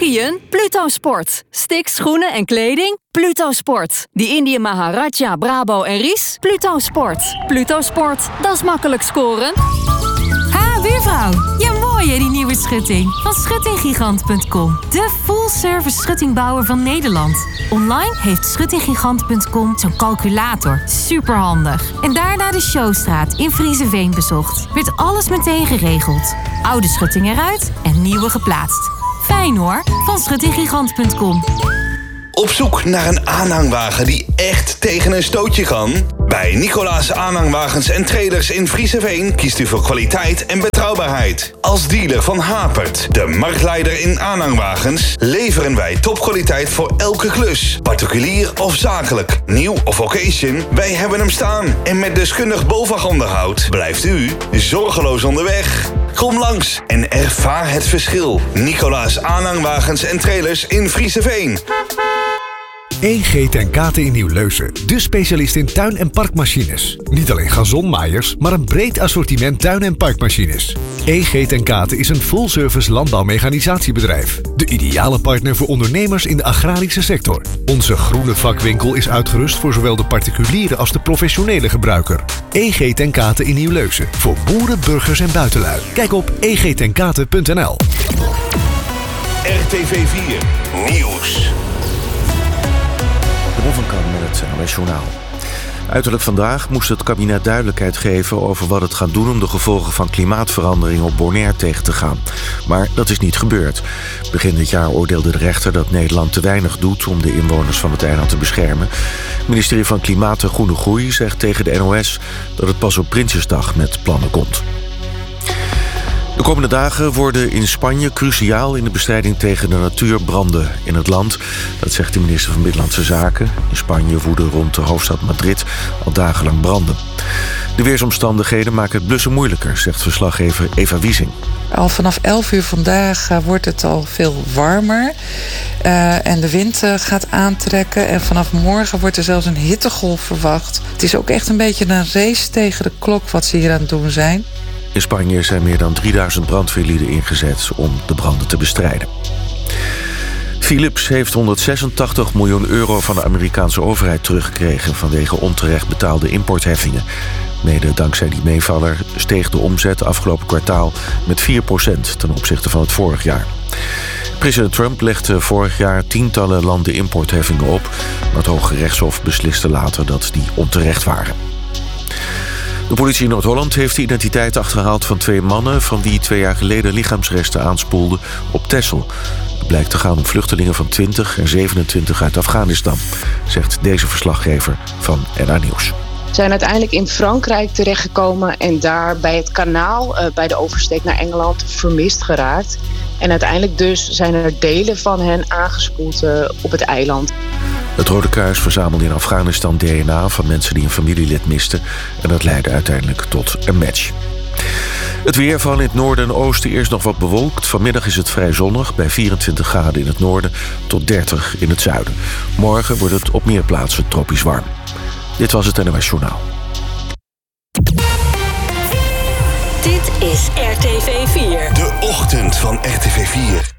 Skiën? Pluto Sport. Sticks, schoenen en kleding? Pluto Sport. Die Indië Maharaja, Brabo en Ries? Pluto Sport. Pluto Sport, dat is makkelijk scoren. Buurvrouw, ja mooi hè, die nieuwe schutting. Van schuttinggigant.com. De full-service schuttingbouwer van Nederland. Online heeft schuttinggigant.com zo'n calculator. Superhandig. En daarna de Showstraat in Friezenveen bezocht. Werd alles meteen geregeld. Oude schutting eruit en nieuwe geplaatst. Fijn hoor, van schuttinggigant.com. Op zoek naar een aanhangwagen die echt tegen een stootje kan? Bij Nicolaas Aanhangwagens en Trailers in Friezenveen kiest u voor kwaliteit en betrouwbaarheid. Als dealer van Hapert, de marktleider in aanhangwagens, leveren wij topkwaliteit voor elke klus. Particulier of zakelijk, nieuw of occasion, wij hebben hem staan. En met deskundig BOVAG-onderhoud blijft u zorgeloos onderweg. Kom langs en ervaar het verschil. Nicolaas Aanhangwagens en Trailers in Friezenveen. EG ten Kate in Nieuw-Leusen, de specialist in tuin- en parkmachines. Niet alleen gazonmaaiers, maar een breed assortiment tuin- en parkmachines. EG ten Kate is een full-service landbouwmechanisatiebedrijf. De ideale partner voor ondernemers in de agrarische sector. Onze groene vakwinkel is uitgerust voor zowel de particuliere als de professionele gebruiker. EG ten Kate in Nieuw-Leusen, voor boeren, burgers en buitenlui. Kijk op egtenkate.nl. RTV 4 Nieuws. Van met het NOS-journaal. Uiterlijk vandaag moest het kabinet duidelijkheid geven over wat het gaat doen om de gevolgen van klimaatverandering op Bonaire tegen te gaan. Maar dat is niet gebeurd. Begin dit jaar oordeelde de rechter dat Nederland te weinig doet om de inwoners van het eiland te beschermen. Het ministerie van Klimaat en Groene Groei zegt tegen de NOS dat het pas op Prinsjesdag met plannen komt. De komende dagen worden in Spanje cruciaal in de bestrijding tegen de natuurbranden in het land. Dat zegt de minister van Binnenlandse Zaken. In Spanje woeden rond de hoofdstad Madrid al dagenlang branden. De weersomstandigheden maken het blussen moeilijker, zegt verslaggever Eva Wiesing. Al vanaf 11 uur vandaag wordt het al veel warmer. En de wind gaat aantrekken. En vanaf morgen wordt er zelfs een hittegolf verwacht. Het is ook echt een beetje een race tegen de klok wat ze hier aan het doen zijn. In Spanje zijn meer dan 3000 brandweerlieden ingezet om de branden te bestrijden. Philips heeft 186 miljoen euro van de Amerikaanse overheid teruggekregen vanwege onterecht betaalde importheffingen. Mede dankzij die meevaller steeg de omzet afgelopen kwartaal met 4% ten opzichte van het vorig jaar. President Trump legde vorig jaar tientallen landen importheffingen op, maar het Hoge Rechtshof besliste later dat die onterecht waren. De politie in Noord-Holland heeft de identiteit achterhaald van 2 mannen van wie 2 jaar geleden lichaamsresten aanspoelden op Texel. Het blijkt te gaan om vluchtelingen van 20 en 27 uit Afghanistan, zegt deze verslaggever van NA Nieuws. Zijn uiteindelijk in Frankrijk terechtgekomen en daar bij het kanaal, bij de oversteek naar Engeland, vermist geraakt. En uiteindelijk dus zijn er delen van hen aangespoeld op het eiland. Het Rode Kruis verzamelde in Afghanistan DNA van mensen die een familielid misten. En dat leidde uiteindelijk tot een match. Het weer van in het noorden en oosten eerst nog wat bewolkt. Vanmiddag is het vrij zonnig bij 24 graden in het noorden tot 30 in het zuiden. Morgen wordt het op meer plaatsen tropisch warm. Dit was het NOS Journaal. Dit is RTV 4. De ochtend van RTV 4.